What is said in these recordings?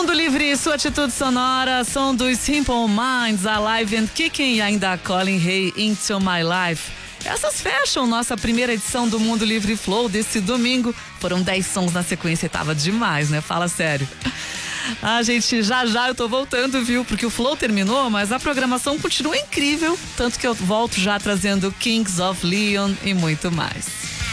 Mundo Livre, sua atitude sonora, som dos Simple Minds, Alive and Kicking e ainda Colin Hay, Into My Life. Essas fecham nossa primeira edição do Mundo Livre Flow desse domingo. Foram 10 sons na sequência e tava demais, né? Fala sério. Gente, já eu tô voltando, viu? Porque o Flow terminou, mas a programação continua incrível. Tanto que eu volto já trazendo Kings of Leon e muito mais.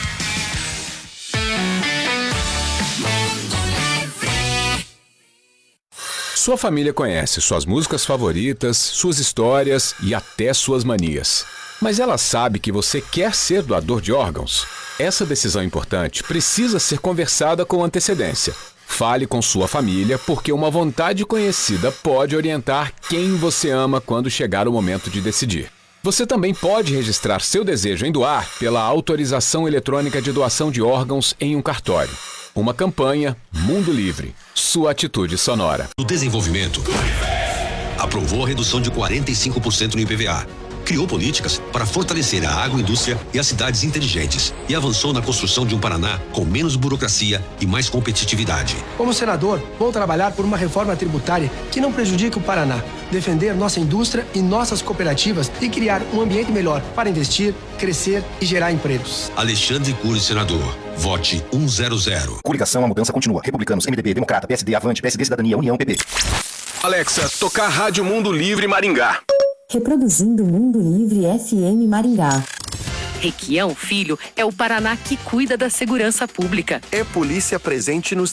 Sua família conhece suas músicas favoritas, suas histórias e até suas manias. Mas ela sabe que você quer ser doador de órgãos? Essa decisão importante precisa ser conversada com antecedência. Fale com sua família, porque uma vontade conhecida pode orientar quem você ama quando chegar o momento de decidir. Você também pode registrar seu desejo em doar pela autorização eletrônica de doação de órgãos em um cartório. Uma campanha Mundo Livre. Sua atitude sonora. O desenvolvimento aprovou a redução de 45% no IPVA. Criou políticas para fortalecer a agroindústria e as cidades inteligentes e avançou na construção de um Paraná com menos burocracia e mais competitividade. Como senador, vou trabalhar por uma reforma tributária que não prejudique o Paraná, defender nossa indústria e nossas cooperativas e criar um ambiente melhor para investir, crescer e gerar empregos. Alexandre Cury, senador. Vote 100. Coligação, a mudança continua. Republicanos, MDB, Democrata, PSD, Avante, PSD, Cidadania, União, PP. Alexa, tocar Rádio Mundo Livre Maringá. Reproduzindo Mundo Livre FM Maringá. Requião Filho é o Paraná que cuida da segurança pública. É polícia presente nos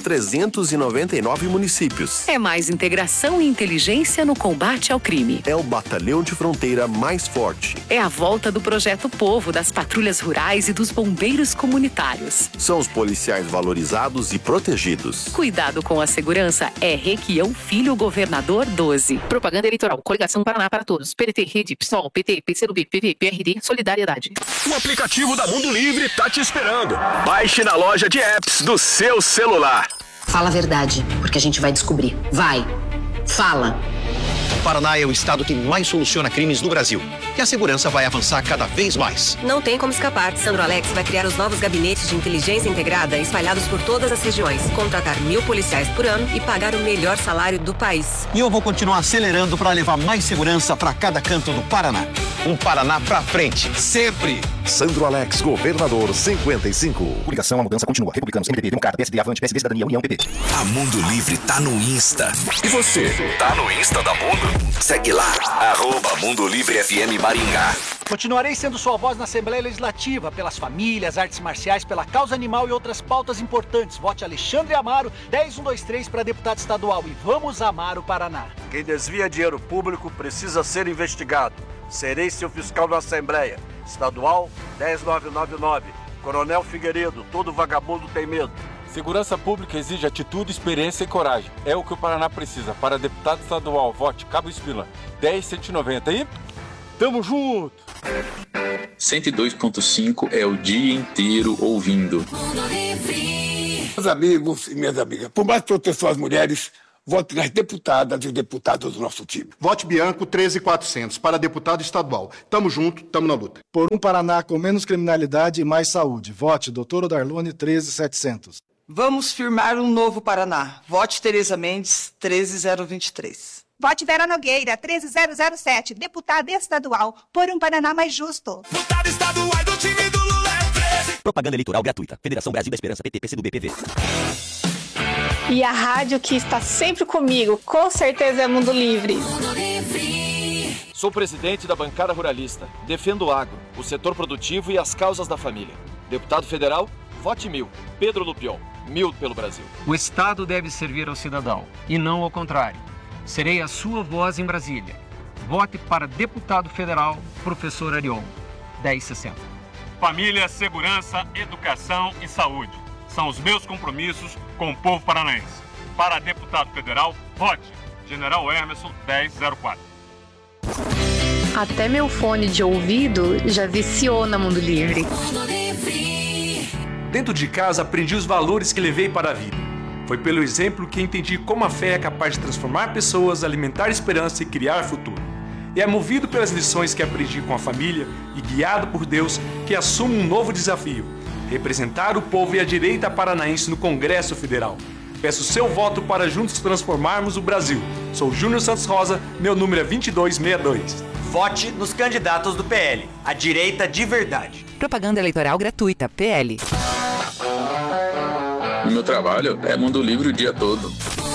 399 municípios. É mais integração e inteligência no combate ao crime. É o batalhão de fronteira mais forte. É a volta do Projeto Povo, das patrulhas rurais e dos bombeiros comunitários. São os policiais valorizados e protegidos. Cuidado com a segurança é Requião Filho, Governador 12. Propaganda eleitoral. Coligação Paraná para Todos. PDT, Rede, PSOL, PT, PCdoB, PV, PRD, Solidariedade. O aplicativo da Mundo Livre tá te esperando. Baixe na loja de apps do seu celular. Fala a verdade, porque a gente vai descobrir. Vai. Fala. O Paraná é o estado que mais soluciona crimes no Brasil. E a segurança vai avançar cada vez mais. Não tem como escapar. Sandro Alex vai criar os novos gabinetes de inteligência integrada espalhados por todas as regiões. Contratar 1.000 policiais por ano e pagar o melhor salário do país. E eu vou continuar acelerando para levar mais segurança para cada canto do Paraná. Um Paraná pra frente, sempre. Sandro Alex, Governador 55. Coligação, a mudança continua. Republicanos, MDB, Democrata, PSD, Avante, PSD, Cidadania, União, PP. A Mundo Livre tá no Insta. E você, tá no Insta da Mundo? Segue lá, @Mundo Livre FM Maringá. Continuarei sendo sua voz na Assembleia Legislativa, pelas famílias, artes marciais, pela causa animal e outras pautas importantes. Vote Alexandre Amaro, 10123 para deputado estadual e vamos amar o Paraná. Quem desvia dinheiro público precisa ser investigado. Serei seu fiscal na Assembleia. Estadual 10999. Coronel Figueiredo, todo vagabundo tem medo. Segurança pública exige atitude, experiência e coragem. É o que o Paraná precisa. Para deputado estadual, vote Cabo Espila, 10190 e... Tamo junto! 102.5 é o dia inteiro ouvindo. Meus amigos e minhas amigas, por mais proteção às mulheres, vote nas deputadas e deputados do nosso time. Vote Bianco 13400 para deputado estadual. Tamo junto, tamo na luta. Por um Paraná com menos criminalidade e mais saúde. Vote Doutor Darlone 13700. Vamos firmar um novo Paraná. Vote Tereza Mendes 13023. Vote Vera Nogueira, 13007, deputada estadual, por um Paraná mais justo. Deputada estadual do time do Lula é 13. Propaganda eleitoral gratuita. Federação Brasil da Esperança, PT, PCdoB, PV. E a rádio que está sempre comigo, com certeza é Mundo Livre. Sou presidente da bancada ruralista. Defendo o agro, o setor produtivo e as causas da família. Deputado federal, vote 1000. Pedro Lupion, 1000 pelo Brasil. O Estado deve servir ao cidadão, e não ao contrário. Serei a sua voz em Brasília. Vote para deputado federal, professor Arion, 1060. Família, segurança, educação e saúde. São os meus compromissos com o povo paranaense. Para deputado federal, vote General Emerson 1004. Até meu fone de ouvido já viciou na Mundo Livre. Dentro de casa aprendi os valores que levei para a vida. Foi pelo exemplo que entendi como a fé é capaz de transformar pessoas, alimentar esperança e criar futuro. E é movido pelas lições que aprendi com a família e guiado por Deus que assumo um novo desafio: representar o povo e a direita paranaense no Congresso Federal. Peço seu voto para juntos transformarmos o Brasil. Sou Júnior Santos Rosa, meu número é 2262. Vote nos candidatos do PL, a direita de verdade. Propaganda eleitoral gratuita, PL. No meu trabalho é Mundo Livre o dia todo.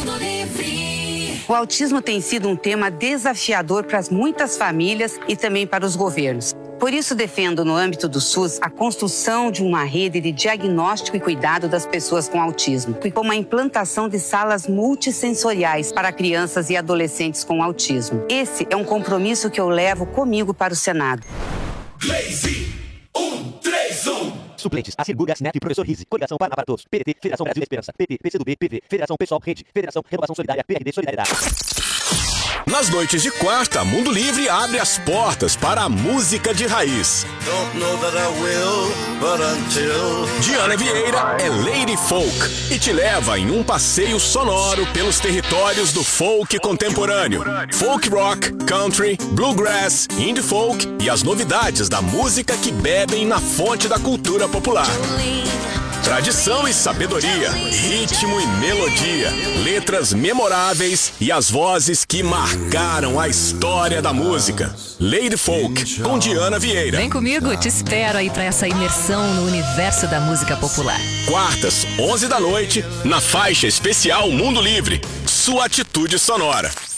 O autismo tem sido um tema desafiador para muitas famílias e também para os governos. Por isso, defendo, no âmbito do SUS, a construção de uma rede de diagnóstico e cuidado das pessoas com autismo, e com a implantação de salas multissensoriais para crianças e adolescentes com autismo. Esse é um compromisso que eu levo comigo para o Senado. Glaze 131. Suplentes, Acir Gurgas, Neto e Professor Rizzi. Coligação Paraná para Todos. PDT, Federação Brasil da Esperança. PT, PCdoB, PV, Federação Pessoal Rede, Federação Renovação Solidária, PRD Solidariedade. Nas noites de quarta, Mundo Livre abre as portas para a música de raiz. Diana Vieira é Lady Folk e te leva em um passeio sonoro pelos territórios do folk contemporâneo. Folk rock, country, bluegrass, indie folk e as novidades da música que bebem na fonte da cultura popular. Tradição e sabedoria, ritmo e melodia, letras memoráveis e as vozes que marcaram a história da música. Lady Folk, com Diana Vieira. Vem comigo, te espero aí pra essa imersão no universo da música popular. Quartas, 11 da noite, na faixa especial Mundo Livre. Sua atitude sonora.